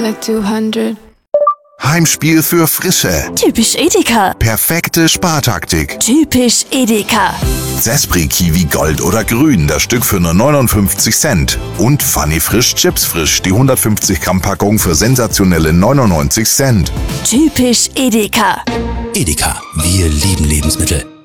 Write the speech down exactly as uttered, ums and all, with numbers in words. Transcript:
like two hundred. Heimspiel für Frische. Typisch Edeka. Perfekte Spartaktik. Typisch Edeka. Zespri Kiwi Gold oder Grün, das Stück für nur neunundfünfzig Cent. Und Funny Frisch Chips Frisch, die hundertfünfzig Gramm Packung für sensationelle neunundneunzig Cent. Typisch Edeka. Edeka, wir lieben Lebensmittel.